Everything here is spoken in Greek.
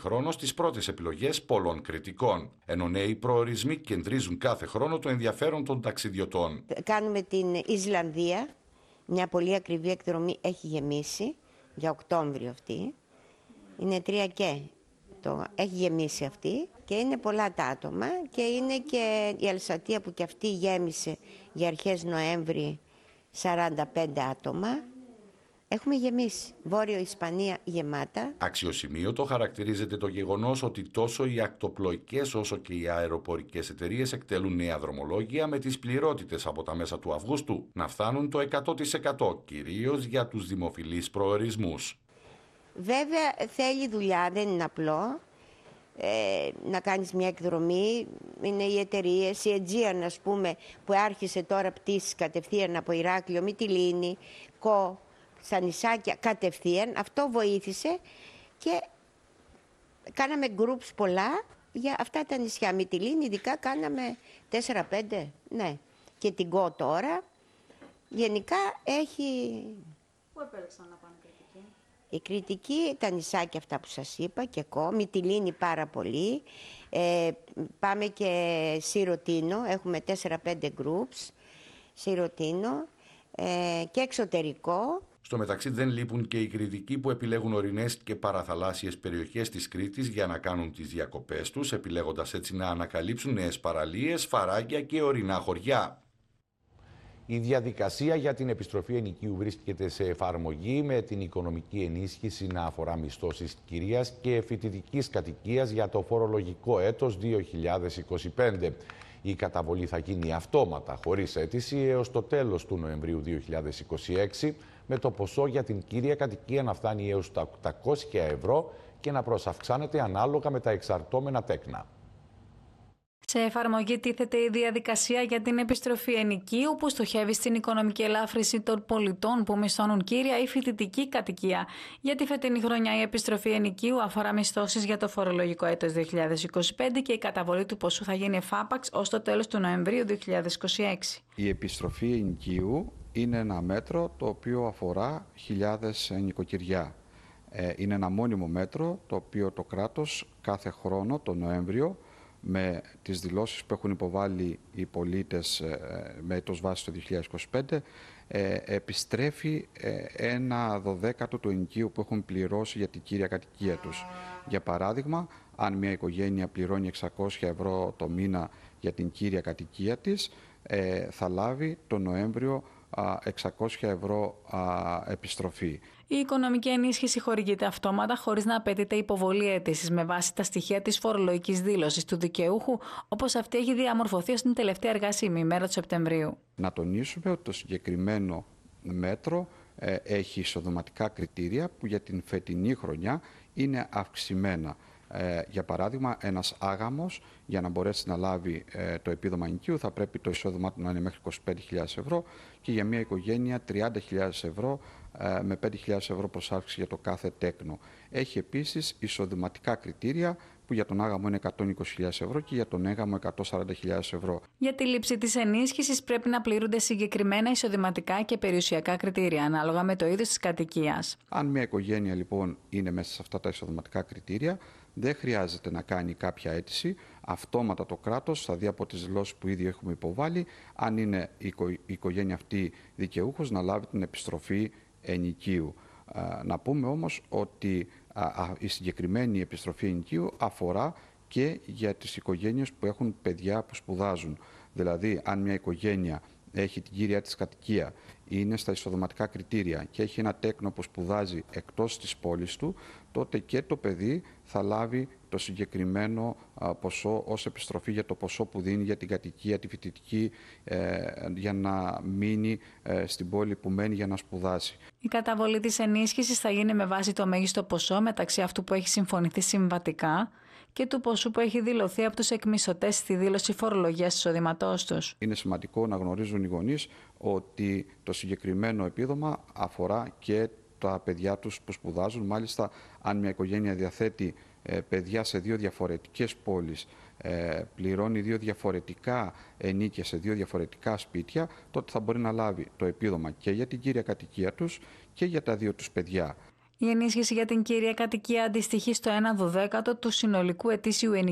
χρόνο στις πρώτες επιλογές πολλών κριτικών. Ενώ νέοι προορισμοί κεντρίζουν κάθε χρόνο το ενδιαφέρον των ταξιδιωτών. Κάνουμε την Ισλανδία, μια πολύ ακριβή εκδρομή, έχει γεμίσει για Οκτώβριο αυτή. Είναι 3 και έχει γεμίσει αυτή και είναι πολλά τα άτομα και είναι και η Αλσατία που και αυτή γέμισε για αρχές Νοέμβρη 45 άτομα. Έχουμε γεμίσει. Βόρειο Ισπανία γεμάτα. Αξιοσημείωτο χαρακτηρίζεται το γεγονός ότι τόσο οι ακτοπλοϊκές όσο και οι αεροπορικές εταιρείες εκτελούν νέα δρομολόγια με τις πληρότητες από τα μέσα του Αυγούστου να φτάνουν το 100%, κυρίως για τους δημοφιλείς προορισμούς. Βέβαια θέλει δουλειά, δεν είναι απλό να κάνεις μια εκδρομή. Είναι οι εταιρείες, η Aegean ας πούμε που άρχισε τώρα πτήσεις κατευθείαν από Ηράκλειο, Μυτιλήνη, Κο, στα νησάκια κατευθείαν. Αυτό βοήθησε και κάναμε groups πολλά για αυτά τα νησιά. Μυτιλήνη ειδικά κάναμε 4-5, ναι. Και την Κο τώρα. Γενικά έχει... Πού επέλεξαν να πάνε κριτική? Η κριτική, τα νησάκια αυτά που σας είπα και Κο, Μυτιλήνη πάρα πολύ. Πάμε και Σιρωτίνο, έχουμε 4-5 groups, Σιρωτίνο και εξωτερικό. Στο μεταξύ δεν λείπουν και οι κριτικοί που επιλέγουν ορεινές και παραθαλάσσιες περιοχές της Κρήτης για να κάνουν τις διακοπές τους, επιλέγοντας έτσι να ανακαλύψουν νέες παραλίες, φαράγγια και ορεινά χωριά. Η διαδικασία για την επιστροφή ενοικίου βρίσκεται σε εφαρμογή, με την οικονομική ενίσχυση να αφορά μισθώσεις κυρίας και φοιτητικής κατοικίας για το φορολογικό έτος 2025. Η καταβολή θα γίνει αυτόματα, χωρίς αίτηση, έως το τέλος του Νοεμβρίου 2026, με το ποσό για την κύρια κατοικία να φτάνει έως τα 800 ευρώ και να προσαυξάνεται ανάλογα με τα εξαρτώμενα τέκνα. Σε εφαρμογή τίθεται η διαδικασία για την επιστροφή ενοικίου που στοχεύει στην οικονομική ελάφρυνση των πολιτών που μισθώνουν κύρια ή φοιτητική κατοικία. Για τη φετινή χρονιά η επιστροφή ενοικίου αφορά μισθώσεις για το φορολογικό έτος 2025 και η καταβολή του ποσού θα γίνει εφάπαξ ως το τέλος του Νοεμβρίου 2026. Η επιστροφή ενοικίου είναι ένα μέτρο το οποίο αφορά χιλιάδες νοικοκυριά. Είναι ένα μόνιμο μέτρο το οποίο το κράτος κάθε χρόνο, το Νοέμβριο, με τις δηλώσεις που έχουν υποβάλει οι πολίτες με έτος βάση το 2025, επιστρέφει 1/12 του ενοικίου που έχουν πληρώσει για την κύρια κατοικία τους. Για παράδειγμα, αν μια οικογένεια πληρώνει 600 ευρώ το μήνα για την κύρια κατοικία της, θα λάβει το Νοέμβριο 600 ευρώ επιστροφή. Η οικονομική ενίσχυση χορηγείται αυτόματα χωρίς να απαιτείται υποβολή αίτησης με βάση τα στοιχεία της φορολογικής δήλωσης του δικαιούχου, όπως αυτή έχει διαμορφωθεί ως την τελευταία εργάσιμη ημέρα του Σεπτεμβρίου. Να τονίσουμε ότι το συγκεκριμένο μέτρο έχει εισοδηματικά κριτήρια που για την φετινή χρονιά είναι αυξημένα. Για παράδειγμα, ένας άγαμος για να μπορέσει να λάβει το επίδομα ενοικίου θα πρέπει το εισόδημά του να είναι μέχρι 25.000 ευρώ και για μια οικογένεια 30.000 ευρώ με 5.000 ευρώ προσάυξη για το κάθε τέκνο. Έχει επίσης εισοδηματικά κριτήρια που για τον άγαμο είναι 120.000 ευρώ και για τον έγαμο 140.000 ευρώ. Για τη λήψη της ενίσχυσης πρέπει να πληρούνται συγκεκριμένα εισοδηματικά και περιουσιακά κριτήρια ανάλογα με το είδος της κατοικίας. Αν μια οικογένεια λοιπόν είναι μέσα σε αυτά τα εισοδηματικά κριτήρια, δεν χρειάζεται να κάνει κάποια αίτηση. Αυτόματα το κράτος θα δει από τις δηλώσεις που ήδη έχουμε υποβάλει αν είναι η οικογένεια αυτή δικαιούχος να λάβει την επιστροφή ενοικίου. Να πούμε όμως ότι η συγκεκριμένη επιστροφή ενοικίου αφορά και για τις οικογένειες που έχουν παιδιά που σπουδάζουν. Δηλαδή, αν μια οικογένεια έχει την κύρια της κατοικία, είναι στα εισοδηματικά κριτήρια και έχει ένα τέκνο που σπουδάζει εκτός της πόλης του, τότε και το παιδί θα λάβει το συγκεκριμένο ποσό ως επιστροφή για το ποσό που δίνει για την κατοικία, τη φοιτητική, για να μείνει στην πόλη που μένει για να σπουδάσει. Η καταβολή της ενίσχυσης θα γίνει με βάση το μέγιστο ποσό μεταξύ αυτού που έχει συμφωνηθεί συμβατικά και του ποσού που έχει δηλωθεί από τους εκμισθωτές στη δήλωση φορολογίας εισοδήματός τους. Είναι σημαντικό να γνωρίζουν οι γονείς ότι το συγκεκριμένο επίδομα αφορά και τα παιδιά τους που σπουδάζουν. Μάλιστα, αν μια οικογένεια διαθέτει παιδιά σε δύο διαφορετικές πόλεις, πληρώνει δύο διαφορετικά ενίκια σε δύο διαφορετικά σπίτια, τότε θα μπορεί να λάβει το επίδομα και για την κύρια κατοικία τους και για τα δύο τους παιδιά. Η ενίσχυση για την κύρια κατοικία αντιστοιχεί στο 1/12 του συνολικού ετήσιου ενοικίου